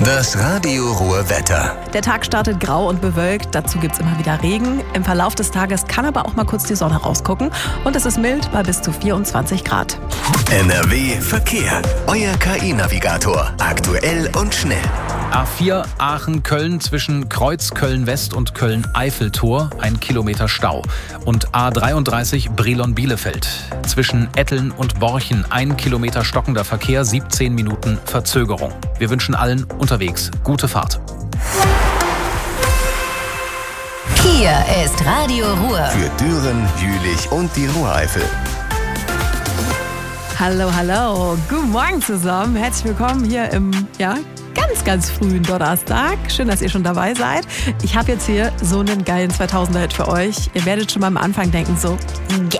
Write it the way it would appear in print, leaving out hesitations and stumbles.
Das Radio Ruhr Wetter. Der Tag startet grau und bewölkt, dazu gibt es immer wieder Regen. Im Verlauf des Tages kann aber auch mal kurz die Sonne rausgucken und es ist mild bei bis zu 24 Grad. NRW Verkehr. Euer KI-Navigator. Aktuell und schnell. A4 Aachen-Köln zwischen Kreuz Köln-West und Köln-Eiffeltor, 1 Kilometer Stau. Und A33 Brilon-Bielefeld zwischen Etteln und Borchen, 1 Kilometer stockender Verkehr, 17 Minuten Verzögerung. Wir wünschen allen unterwegs gute Fahrt. Hier ist Radio Ruhr. Für Düren, Jülich und die Ruhreifel. Hallo, hallo. Guten Morgen zusammen. Herzlich willkommen hier im, ganz frühen Donnerstag. Schön, dass ihr schon dabei seid. Ich habe jetzt hier so einen geilen 2000er-Hit für euch. Ihr werdet schon mal am Anfang denken so,